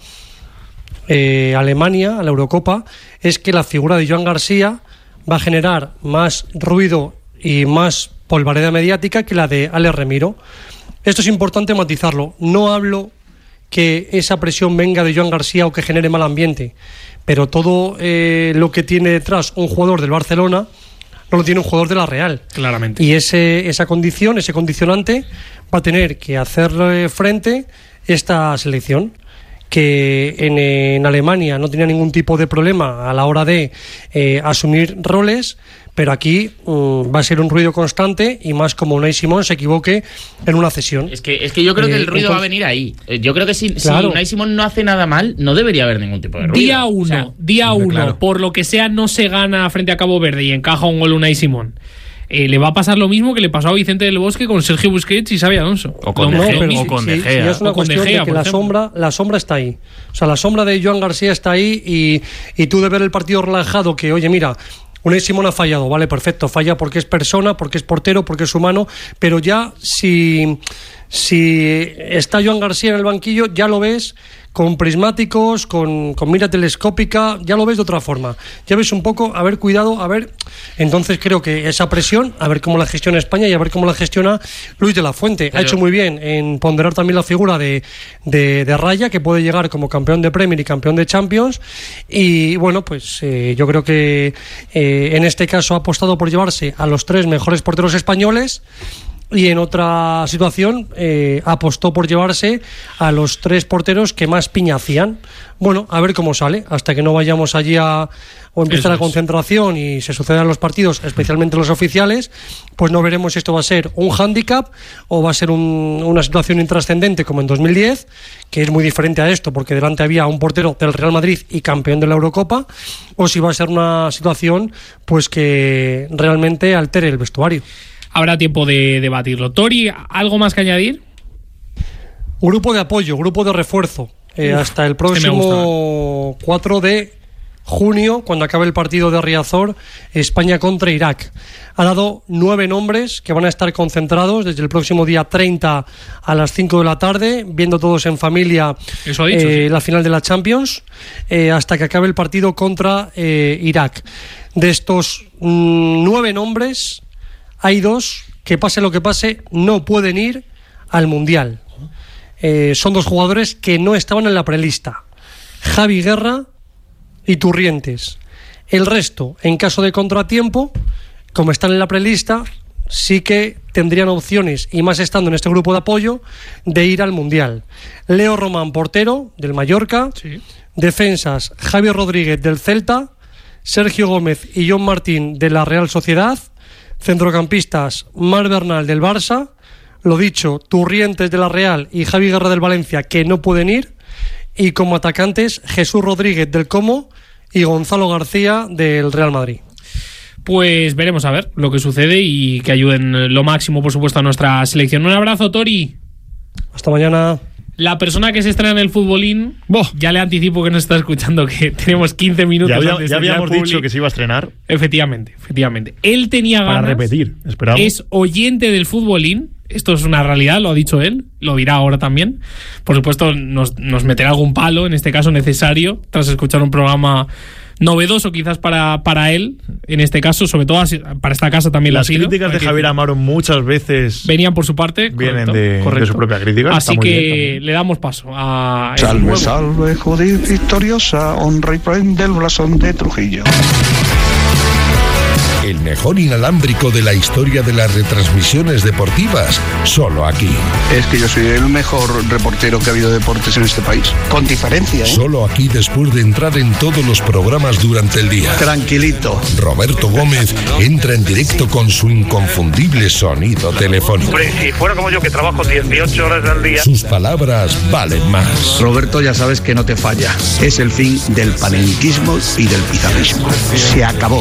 Eh, Alemania, a la Eurocopa, es que la figura de Joan García va a generar más ruido y más polvareda mediática que la de Ale Remiro. Esto es importante matizarlo. No hablo que esa presión venga de Joan García o que genere mal ambiente, pero todo eh, lo que tiene detrás un jugador del Barcelona no lo tiene un jugador de la Real. Claramente. Y ese, esa condición, ese condicionante va a tener que hacer frente esta selección, que en, en Alemania no tenía ningún tipo de problema a la hora de eh, asumir roles, pero aquí um, va a ser un ruido constante y más como Unai Simón se equivoque en una cesión. Es que, es que yo creo eh, que el ruido entonces, va a venir ahí. Yo creo que si, claro. si Unai Simón no hace nada mal, no debería haber ningún tipo de ruido. Día uno, o sea, día uno, claro. Por lo que sea no se gana frente a Cabo Verde y encaja un gol Unai Simón. Eh, le va a pasar lo mismo que le pasó a Vicente del Bosque con Sergio Busquets y Xabi Alonso. O con no, De Gea. Pero, o con sí, De Gea. Sí, es una o con cuestión De Gea, de que la sombra, la sombra está ahí. O sea, la sombra de Joan García está ahí y, y tú de ver el partido relajado que, oye, mira, Unai Simón ha fallado, vale, perfecto, falla porque es persona, porque es portero, porque es humano, pero ya si, si está Joan García en el banquillo, ya lo ves con prismáticos, con, con mira telescópica, ya lo ves de otra forma. Ya ves un poco, a ver, cuidado, a ver Entonces creo que esa presión, a ver cómo la gestiona España y a ver cómo la gestiona Luis de la Fuente. Pero... ha hecho muy bien en ponderar también la figura de, de, de Raya, que puede llegar como campeón de Premier y campeón de Champions. Y bueno, pues eh, yo creo que eh, en este caso ha apostado por llevarse a los tres mejores porteros españoles. Y en otra situación eh, apostó por llevarse a los tres porteros que más piña hacían. Bueno, a ver cómo sale, hasta que no vayamos allí a, o empiece la concentración y se sucedan los partidos, especialmente los oficiales, pues no veremos si esto va a ser un hándicap o va a ser un, una situación intrascendente como en dos mil diez, que es muy diferente a esto, porque delante había un portero del Real Madrid y campeón de la Eurocopa, o si va a ser una situación pues que realmente altere el vestuario. Habrá tiempo de debatirlo. Tori, ¿algo más que añadir? Grupo de apoyo, grupo de refuerzo. Eh, Uf, hasta el próximo cuatro de junio, cuando acabe el partido de Riazor, España contra Irak. Ha dado nueve nombres que van a estar concentrados desde el próximo día treinta a las cinco de la tarde, viendo todos en familia Eso ha dicho, eh, sí. la final de la Champions, eh, hasta que acabe el partido contra eh, Irak. De estos mmm, nueve nombres, hay dos que, pase lo que pase, no pueden ir al Mundial. Eh, son dos jugadores que no estaban en la prelista: Javi Guerra y Turrientes. El resto, en caso de contratiempo, como están en la prelista, sí que tendrían opciones, y más estando en este grupo de apoyo, de ir al Mundial. Leo Román, portero del Mallorca. Sí. Defensas: Javier Rodríguez del Celta, Sergio Gómez y John Martín de la Real Sociedad. Centrocampistas: Marc Bernal del Barça, lo dicho, Turrientes de la Real y Javi Guerra del Valencia, que no pueden ir. Y como atacantes, Jesús Rodríguez del Como y Gonzalo García del Real Madrid. Pues veremos a ver lo que sucede y que ayuden lo máximo, por supuesto, a nuestra selección. Un abrazo, Tori. Hasta mañana. La persona que se estrena en el futbolín, Boh. ya le anticipo que nos está escuchando, que tenemos quince minutos. Ya, había, antes ya de habíamos Publi. dicho que se iba a estrenar. Efectivamente, efectivamente. Él tenía ganas. Para repetir, esperamos. Es oyente del futbolín. Esto es una realidad, lo ha dicho él, lo dirá ahora también. Por supuesto, nos, nos meterá algún palo, en este caso necesario, tras escuchar un programa novedoso quizás para, para él, en este caso, sobre todo para esta casa también. Las lo ha sido, críticas de Javier Amaro muchas veces venían por su parte, vienen correcto, de, correcto. de su propia crítica. Así Está muy que bien, le damos paso a... Salve, salve, Judith victoriosa, honra y prende el blasón de Trujillo. El mejor inalámbrico de la historia de las retransmisiones deportivas, solo aquí. Es que yo soy el mejor reportero que ha habido de deportes en este país. Con diferencia, ¿eh? Solo aquí, después de entrar en todos los programas durante el día. Tranquilito. Roberto Gómez entra en directo con su inconfundible sonido telefónico. Hombre, si fuera como yo, que trabajo dieciocho horas al día. Sus palabras valen más. Roberto, ya sabes que no te falla. Es el fin del panenquismo y del pizarrismo. Se acabó.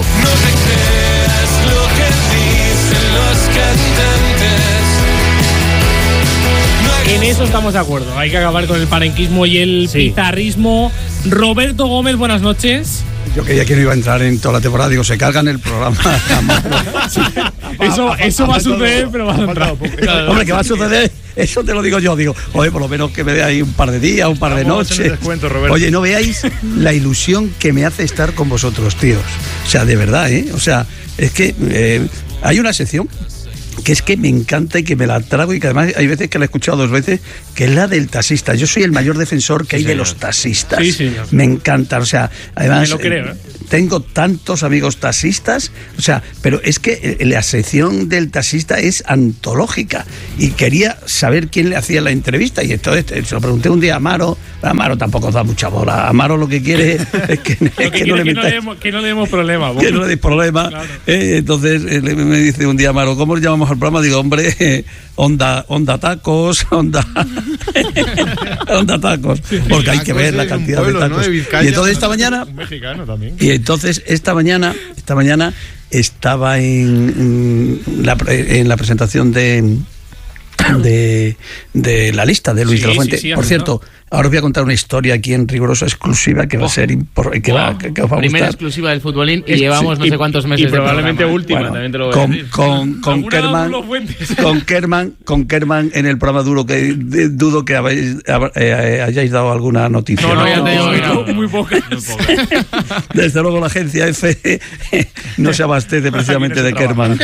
En eso estamos de acuerdo. Hay que acabar con el panenquismo y el sí. pizarrismo. Roberto Gómez, buenas noches. Yo creía que no iba a entrar en toda la temporada. Digo, se cargan el programa. Sí. Eso, eso va a suceder, pero va a entrar. Claro, hombre, ¿qué va a suceder? Eso te lo digo yo. Digo, oye, por lo menos que me dé ahí un par de días, un par de noches. Descuento, Roberto. Oye, no veáis la ilusión que me hace estar con vosotros, tíos. O sea, de verdad, ¿eh? O sea, es que eh, hay una sección que es que me encanta y que me la trago, y que además hay veces que la he escuchado dos veces, que es la del taxista. Yo soy el mayor defensor que sí, hay señor. de los taxistas. Sí, señor. Me encanta, o sea, además me lo creo, ¿eh? tengo tantos amigos taxistas, o sea, pero es que la sección del taxista es antológica, y quería saber quién le hacía la entrevista, y entonces se lo pregunté un día a Amaro. Amaro tampoco da mucha bola. Amaro lo que quiere es que, es que, que, no, le que, no, le demos, que no le demos problema. Que no le des problema. Claro. Eh, entonces eh, me dice un día Amaro, ¿cómo le llamamos al programa? Digo, hombre, eh, onda, onda tacos, onda, onda tacos, porque hay que ver la cantidad pueblo, de tacos. ¿No? De Vizcaya, y entonces esta mañana, un mexicano también. Y entonces esta mañana, esta mañana estaba en, en, la, en la presentación de De, de la lista de Luis sí, de la Fuente. sí, sí, por cierto, Ahora os voy a contar una historia aquí en rigurosa exclusiva que va a ser impor- que, Oh, va, que, que os va a primera gustar. exclusiva del futbolín y Es- llevamos no y- sé cuántos meses y de probablemente programa. última, Bueno, también te lo voy a con, decir. con, con Alguna Kerman, Bruno Fuentes. con Kerman, con Kerman en el programa duro que de- dudo que habéis, hab- eh, hayáis dado alguna noticia. No, no, ya te digo que no. muy, muy pocas. Desde luego la agencia F no se abastece precisamente de Kerman.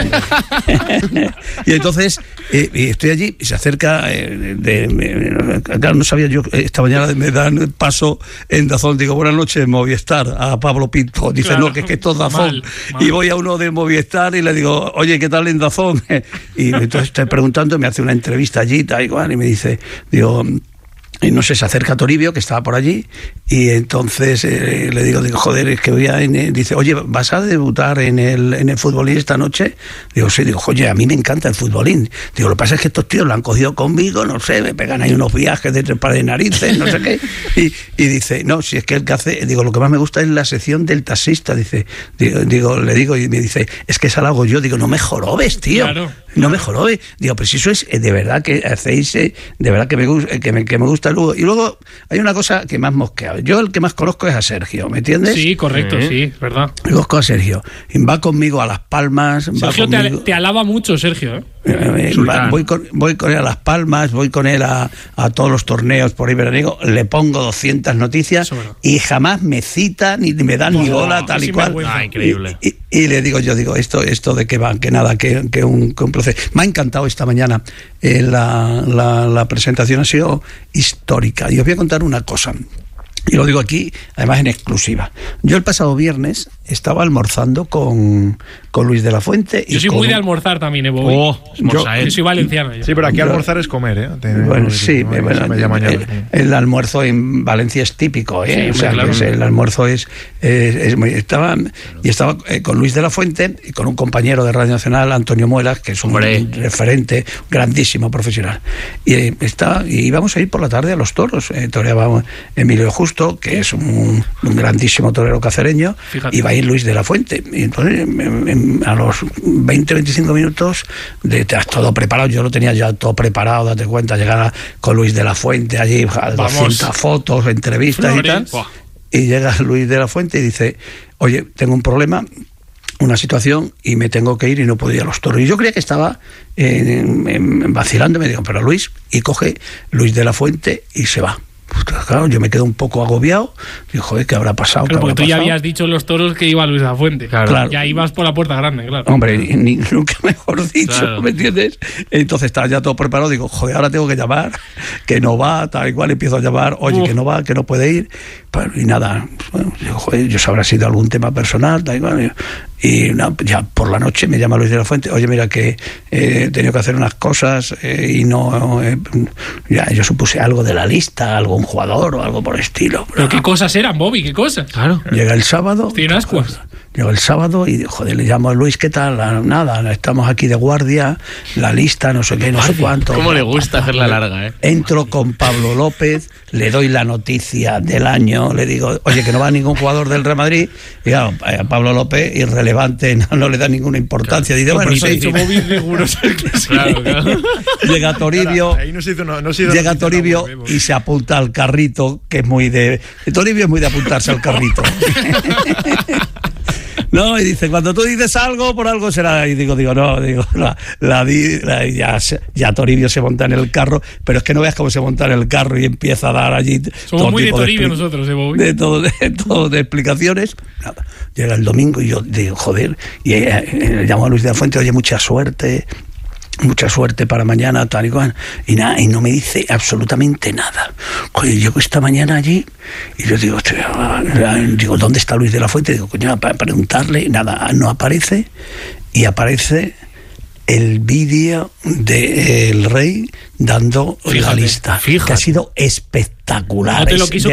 Y entonces eh, y estoy allí y se acerca, eh, de, de- claro, no sabía yo, eh, esta mañana me dan paso en Dazón, digo, buenas noches Movistar, a Pablo Pinto, dice, Claro. no, que es que esto es Dazón. Mal, mal. Y voy a uno de Movistar y le digo, oye, ¿qué tal en Dazón? Y entonces estoy preguntando, me hace una entrevista allí, tal y cual, y me dice, digo... Y no sé, se acerca Toribio, que estaba por allí, y entonces eh, le digo, digo, joder, es que voy a... En, dice, oye, ¿vas a debutar en el, en el futbolín esta noche? Digo, sí, digo, oye, a mí me encanta el futbolín. Digo, lo que pasa es que estos tíos lo han cogido conmigo, no sé, me pegan ahí unos viajes de tres pares de narices, no sé qué. Y, y dice, no, si es que el que hace... Digo, lo que más me gusta es la sección del taxista, dice. Digo, digo le digo, y me dice, es que esa la hago yo. Digo, no me jorobes, tío. Claro. No me jorobes. Digo, pero si eso es eh, de verdad que hacéis, eh, de verdad que me, gus- eh, que me, que me gusta luego. Y luego hay una cosa que más mosquea. Yo el que más conozco es a Sergio, ¿me entiendes? Sí, correcto, sí, es verdad. Conozco a Sergio. Y va conmigo a Las Palmas. Va Sergio te, conmigo, al- te alaba mucho, Sergio. ¿eh? eh, va- voy, con, voy con él a Las Palmas, voy con él a, a todos los torneos por ahí veraniego, le pongo doscientas noticias Eso, bueno. y jamás me cita ni me dan ni Buah, bola, qué tal y cual. sinvergüenza. Ah, increíble. Y, y- y le digo, yo digo, esto, esto de que va, que nada, que, que, un, que un placer. Me ha encantado esta mañana. Eh, la, la, la presentación ha sido histórica. Y os voy a contar una cosa. Y lo digo aquí, además en exclusiva. Yo el pasado viernes estaba almorzando con, con Luis de la Fuente. Y Yo soy con muy de un- almorzar también, Evo. Oh, Yo- Yo soy valenciano. yo. Sí, pero aquí Yo- almorzar es comer, ¿eh? Te- Bueno, sí, me- bueno, me llama mañana. el, el almuerzo en Valencia es típico, ¿eh? Sí, o muy sea, claro. que es- el almuerzo es, es, es muy... Estaba, y estaba eh, con Luis de la Fuente y con un compañero de Radio Nacional, Antonio Muelas, que es un Hombre. referente, grandísimo profesional. Y, eh, estaba, y íbamos a ir por la tarde a los toros. Eh, toreaba Emilio Justo, que es un, un grandísimo torero cacereño, Fíjate. y va a ir Luis de la Fuente. Y entonces, em, em, a los veinte, veinticinco minutos, de, te has todo preparado. Yo lo tenía ya todo preparado, date cuenta, llegar a- con Luis de la Fuente allí, a doscientas fotos, entrevistas y tal. Flores. Buah. Y llega Luis de la Fuente y dice, oye, tengo un problema, una situación, y me tengo que ir y no puedo ir a los toros. Y yo creía que estaba eh, em, vacilando, me digo, pero Luis, y coge Luis de la Fuente y se va. Pues claro, yo me quedo un poco agobiado. Digo, joder, ¿qué habrá pasado? Claro, ¿Qué porque habrá tú ya pasado? habías dicho en los toros que iba Luis de la Fuente. Claro. Ya ibas por la puerta grande, claro. Hombre, ni, ni- nunca mejor dicho, Claro. ¿me entiendes? Entonces estaba ya todo preparado, digo, joder, ahora tengo que llamar, que no va, tal y cual, empiezo a llamar, oye, Uf. que no va, que no puede ir, Pero, y nada, bueno, digo, joder, yo habrá sido algún tema personal, tal y cual, y nada, ya por la noche me llama Luis de la Fuente, oye, mira que eh, he tenido que hacer unas cosas eh, y no, eh, ya, yo supuse algo de la lista, algún jugador o algo por el estilo. Pero qué cosas eran, Bobby, qué cosas. Claro. Llega el sábado. Cien ascuas. Llegó el sábado y, joder, le llamo a Luis, ¿qué tal? Ah, Nada, estamos aquí de guardia, la lista, no sé qué, no sé cuánto. ¿Cómo le gusta hacerla larga, eh? Entro con Pablo López, le doy la noticia del año, le digo, oye, que no va ningún jugador del Real Madrid. Y claro, a Pablo López, irrelevante, no, no le da ninguna importancia. Dice, bueno, Por eso ha sí, dicho sí. Bobby riguroso que sí. Claro, claro. Llega Toribio. Ahí no se hizo, no, no se hizo Llega noticia, Toribio no, y se apunta al carrito, que es muy de... Toribio es muy de apuntarse al carrito. No, y dice, cuando tú dices algo, por algo será. Y digo, digo, no, digo, la, la, di- la- ya, se- ya Toribio se monta en el carro, pero es que no veas cómo se monta en el carro y empieza a dar allí. Somos todo muy de tipo Toribio expli- nosotros, eh, Bobby. De todo, de todo, de explicaciones. Nada. Llega el domingo y yo digo, joder, y eh, eh, le llamo a Luis de la Fuente, oye, mucha suerte. Mucha suerte para mañana, tal y cual. Y nada, y no me dice absolutamente nada. Coño, llego esta mañana allí y yo digo, hostia, digo, ¿dónde está Luis de la Fuente? Digo, coño, para preguntarle, nada, no aparece. Y aparece el vídeo del Rey dando la Fíjate, lista, fíjate. que ha sido espectacular. No te lo Es quiso